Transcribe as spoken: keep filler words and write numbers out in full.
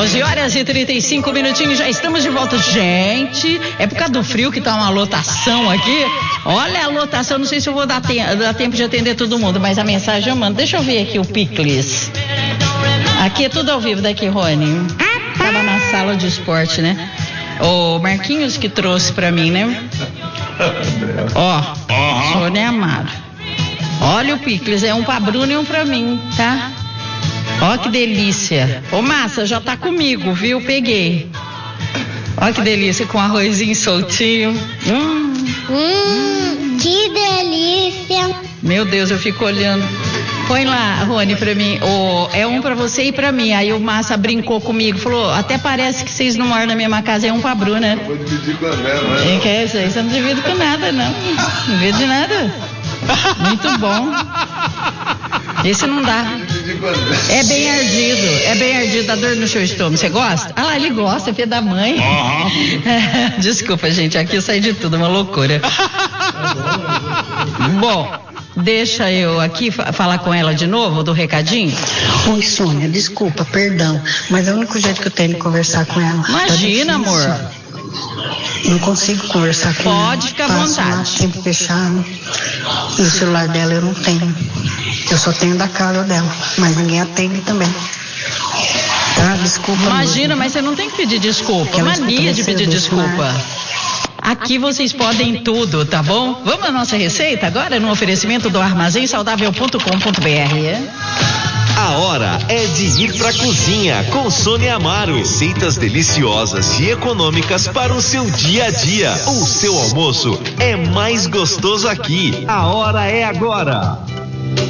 onze horas e trinta e cinco minutinhos, já estamos de volta. Gente, é por causa do frio que tá uma lotação aqui. Olha a lotação, não sei se eu vou dar, te- dar tempo de atender todo mundo, mas a mensagem eu mando. Deixa eu ver aqui o Picles. Aqui é tudo ao vivo daqui, Rony. Tava na sala de esporte, né? O Marquinhos que trouxe pra mim, né? Ó, uhum. Sônia Amaro. Olha o Picles, é um pra Bruno e um pra mim, tá? Ó que delícia. Ô Massa, já tá comigo, viu? Peguei. Ó que delícia, com arrozinho soltinho. Hum, hum, que delícia. Meu Deus, eu fico olhando. Põe lá, Rony, pra mim. Oh, é um pra você e pra mim. Aí o Massa brincou comigo, falou, até parece que vocês não moram na mesma casa, é um pra Bruna. Eu vou dividir com a Vera, né? Quem quer isso aí? Você não divide com nada, não. Não divide de nada. Muito bom. Esse não dá. É bem ardido, é bem ardido, dá dor no seu estômago. Você gosta? Ah lá, ele gosta, é filho da mãe. Uhum. Desculpa, gente, aqui sai de tudo, uma loucura. Bom, deixa eu aqui falar com ela de novo, do recadinho. Oi, Sônia, desculpa, perdão, mas é o único jeito que eu tenho de conversar com ela. Imagina, tá amor. Não consigo conversar com ela. Pode ficar à vontade. Sempre fechado. E o celular dela eu não tenho. Eu só tenho da casa dela, mas ninguém atende também. Tá? Desculpa. Imagina, mesmo. Mas você não tem que pedir desculpa. Mania de pedir desculpa. Aqui vocês podem tudo, tá bom? Vamos à nossa receita agora no oferecimento do armazém saudável ponto com ponto b r. A hora é de ir pra cozinha com Sônia Amaro. Receitas deliciosas e econômicas para o seu dia a dia. O seu almoço é mais gostoso aqui. A hora é agora.